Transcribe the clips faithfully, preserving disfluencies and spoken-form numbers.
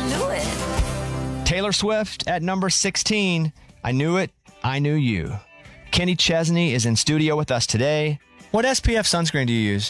knew it. Taylor Swift at number sixteen. I Knew It, I Knew You. Kenny Chesney is in studio with us today. What S P F sunscreen do you use?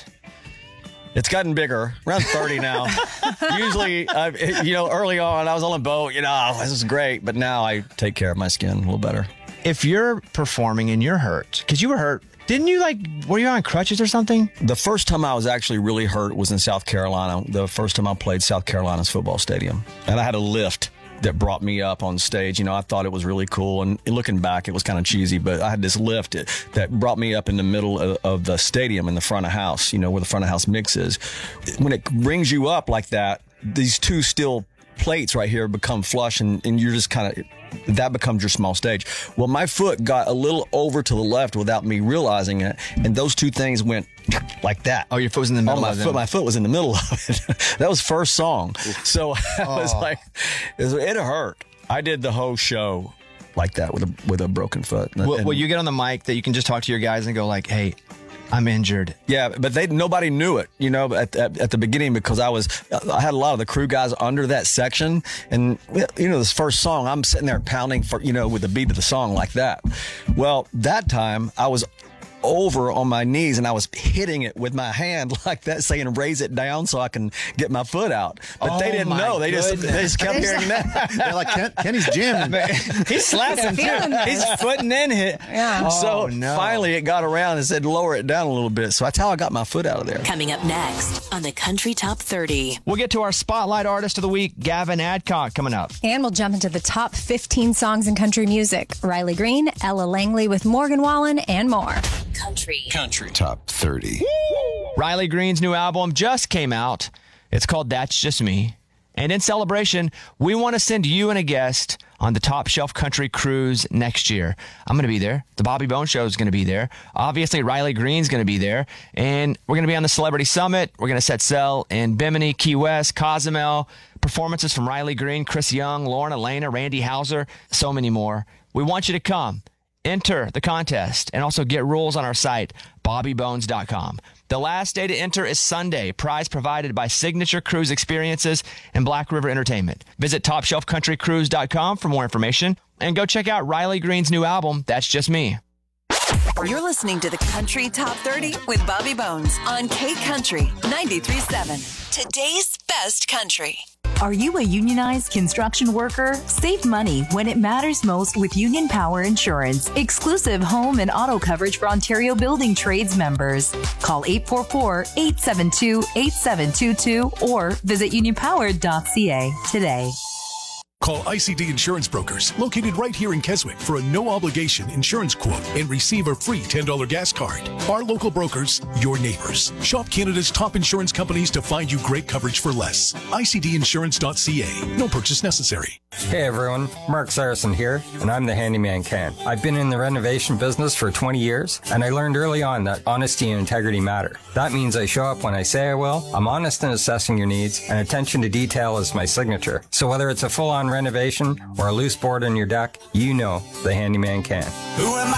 It's gotten bigger, around thirty now. Usually, uh, you know, early on, I was on a boat, you know, oh, this is great. But now I take care of my skin a little better. If you're performing and you're hurt, because you were hurt, didn't you like, were you on crutches or something? The first time I was actually really hurt was in South Carolina. The first time I played South Carolina's football stadium. And I had a lift that brought me up on stage. You know, I thought it was really cool. And looking back, it was kind of cheesy, but I had this lift that brought me up in the middle of, of the stadium in the front of house, you know, where the front of house mix is. When it brings you up like that, these two steel plates right here become flush, and, and you're just kind of, that becomes your small stage. Well, my foot got a little over to the left without me realizing it, and those two things went like that. Oh, your foot was in the middle oh, my of foot, it. My foot was in the middle of it. That was first song. So I was Oh. like, it, was, it hurt. I did the whole show like that with a with a broken foot. Will, And- will you get on the mic that you can just talk to your guys and go like, hey, I'm injured? Yeah, but they nobody knew it, you know, at, at, at the beginning, because I was I had a lot of the crew guys under that section, and you know, this first song, I'm sitting there pounding for, you know, with the beat of the song like that. Well, that time I was over on my knees and I was hitting it with my hand like that, saying raise it down so I can get my foot out. But Oh, they didn't my know. They just goodness. they just kept hearing that. They're like, Ken, Kenny's jamming. He's slapping Feeling too. this. He's footing in it. Yeah. So Oh, no. finally it got around and said lower it down a little bit. So that's how I got my foot out of there. Coming up next on the Country Top thirty. We'll get to our Spotlight Artist of the Week, Gavin Adcock, coming up. And we'll jump into the top fifteen songs in country music. Riley Green, Ella Langley with Morgan Wallen, and more. Country. Country Top thirty. Riley Green's new album just came out. It's called That's Just Me. And in celebration, we want to send you and a guest on the Top Shelf Country Cruise next year. I'm going to be there. The Bobby Bones Show is going to be there. Obviously, Riley Green's going to be there. And we're going to be on the Celebrity Summit. We're going to set sail in Bimini, Key West, Cozumel. Performances from Riley Green, Chris Young, Lauren Elena, Randy Hauser, so many more. We want you to come. Enter the contest and also get rules on our site, bobby bones dot com. The last day to enter is Sunday. Prize provided by Signature Cruise Experiences and Black River Entertainment. Visit top shelf country cruise dot com for more information and go check out Riley Green's new album, That's Just Me. You're listening to the Country Top thirty with Bobby Bones on K Country ninety-three point seven. Today's best country. Are you a unionized construction worker? Save money when it matters most with Union Power Insurance. Exclusive home and auto coverage for Ontario Building Trades members. Call eight four four, eight seven two, eight seven two two or visit union power dot c a today. Call I C D Insurance Brokers, located right here in Keswick, for a no-obligation insurance quote and receive a free ten dollars gas card. Our local brokers, your neighbors. Shop Canada's top insurance companies to find you great coverage for less. I C D insurance dot c a. No purchase necessary. Hey everyone, Mark Saracen here, and I'm the Handyman Ken. I've been in the renovation business for twenty years, and I learned early on that honesty and integrity matter. That means I show up when I say I will, I'm honest in assessing your needs, and attention to detail is my signature. So whether it's a full-on renovation or a loose board on your deck, you know the Handyman Ken. Who am I?